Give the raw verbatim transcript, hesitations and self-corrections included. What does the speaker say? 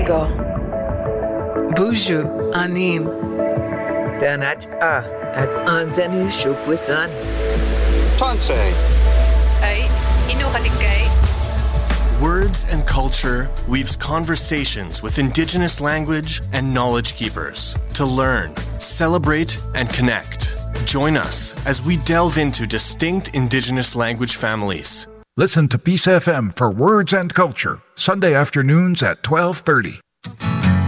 go. Buju anin. Danach a at anzeni shupwithan. Tanse. Ay, inukaligay. Words and Culture weaves conversations with Indigenous language and knowledge keepers to learn, celebrate, and connect. Join us as we delve into distinct Indigenous language families. Listen to Peace F M for Words and Culture, Sunday afternoons at twelve thirty.